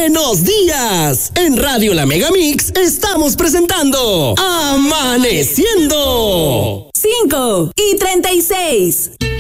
¡Buenos días! En Radio La Megamix estamos presentando Amaneciendo. 5:36.